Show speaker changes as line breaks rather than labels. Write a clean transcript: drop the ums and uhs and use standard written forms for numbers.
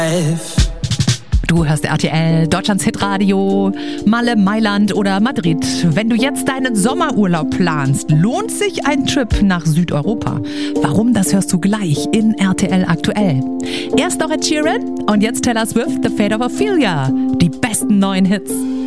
Du hörst RTL, Deutschlands Hitradio, Malle, Mailand oder Madrid. Wenn du jetzt deinen Sommerurlaub planst, lohnt sich ein Trip nach Südeuropa. Warum, das hörst du gleich in RTL aktuell. Erst noch Ed Sheeran und jetzt Taylor Swift, The Fate of Ophelia. Die besten neuen Hits.